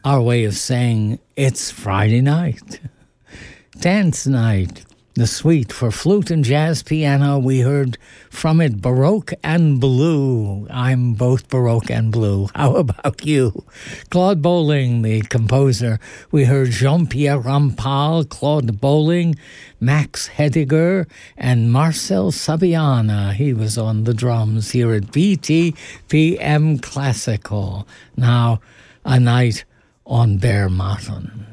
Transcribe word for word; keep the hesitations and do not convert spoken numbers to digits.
our way of saying it's Friday night. Dance night. The suite for flute and jazz piano. We heard from it Baroque and Blue. I'm both Baroque and Blue. How about you? Claude Bolling, the composer. We heard Jean-Pierre Rampal, Claude Bolling, Max Hediger, and Marcel Sabiana. He was on the drums here at B T P M Classical. Now, a night on Bear Mountain.